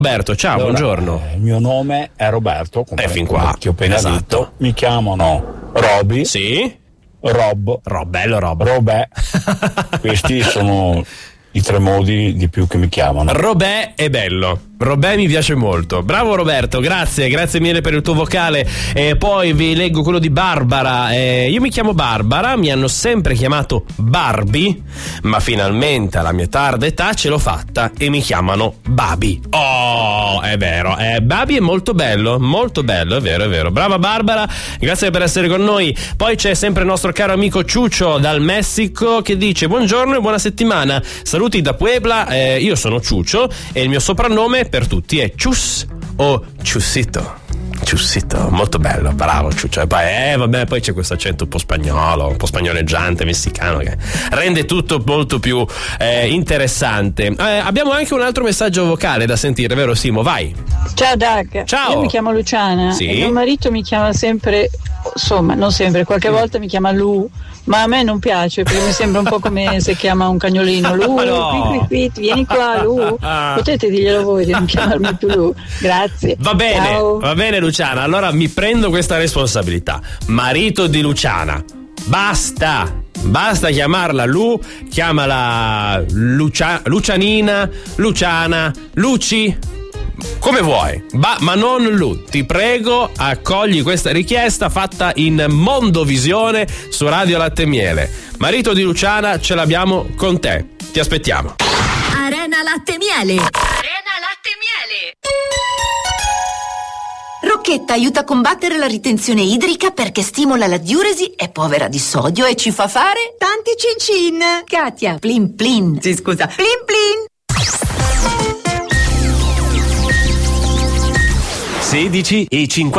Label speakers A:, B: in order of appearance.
A: Roberto, ciao,
B: allora,
A: buongiorno.
B: Il mio nome è Roberto, come
A: fin qua.
B: ti ho appena
A: Esatto.
B: detto. Mi chiamano Roby.
A: Sì?
B: Bello Rob.
A: Robè.
B: Questi sono i 3 modi di più che mi chiamano.
A: Robè è bello. Robè mi piace molto. Bravo Roberto, grazie mille per il tuo vocale. E poi vi leggo quello di Barbara. Io mi chiamo Barbara, mi hanno sempre chiamato Barbie, ma finalmente alla mia tarda età ce l'ho fatta e mi chiamano Babi. Oh, è vero, Babi è molto bello, è vero. Brava Barbara, grazie per essere con noi. Poi c'è sempre il nostro caro amico Ciuccio dal Messico che dice: buongiorno e buona settimana, saluti da Puebla. Io sono Ciuccio e il mio soprannome per tutti è Cius o Ciussito, molto bello, bravo Ciuccio. E poi, poi c'è questo accento un po' spagnolo, un po' spagnoleggiante, messicano, che rende tutto molto più interessante. Abbiamo anche un altro messaggio vocale da sentire, vero Simo? Vai.
C: Ciao Doug.
A: Ciao.
C: Io mi chiamo Luciana.
A: Sì?
C: E mio marito mi chiama sempre, insomma, non sempre, qualche volta mi chiama Lu, ma a me non piace perché mi sembra un po' come se chiama un cagnolino. Lu,
A: No.
C: qui, vieni qua, Lu. Potete dirglielo voi di non chiamarmi più Lu. Grazie.
A: Va bene
C: Ciao.
A: Luciana, allora mi prendo questa responsabilità. Marito di Luciana, basta chiamarla Lu, chiamala Lucianina, Luciana, Luci, come vuoi, ma non Lu. Ti prego, accogli questa richiesta fatta in Mondovisione su Radio Latte e Miele. Marito di Luciana, ce l'abbiamo con te, ti aspettiamo.
D: Arena Latte e Miele. Rocchetta aiuta a combattere la ritenzione idrica perché stimola la diuresi, è povera di sodio e ci fa fare tanti cin-cin. Katia, plin plin. Sì, scusa, plin plin.
A: 16:50